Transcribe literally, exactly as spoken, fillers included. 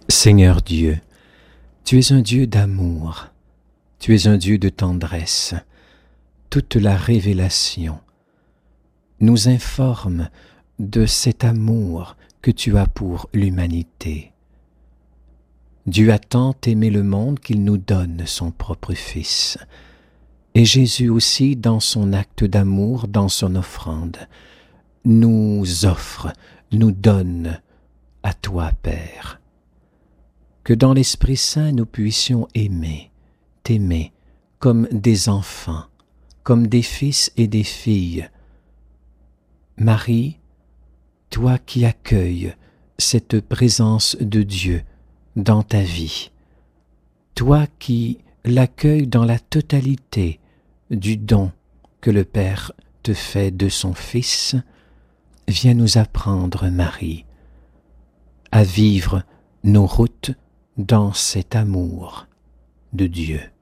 Seigneur Dieu, tu es un Dieu d'amour, tu es un Dieu de tendresse. Toute la révélation nous informe de cet amour que tu as pour l'humanité. Dieu a tant aimé le monde qu'il nous donne son propre Fils. Et Jésus aussi, dans son acte d'amour, dans son offrande, nous offre, nous donne à toi, Père. Que dans l'Esprit Saint nous puissions aimer, t'aimer comme des enfants, comme des fils et des filles. Marie, toi qui accueilles cette présence de Dieu dans ta vie, toi qui l'accueilles dans la totalité du don que le Père te fait de son Fils, viens nous apprendre, Marie, à vivre nos routes dans cet amour de Dieu.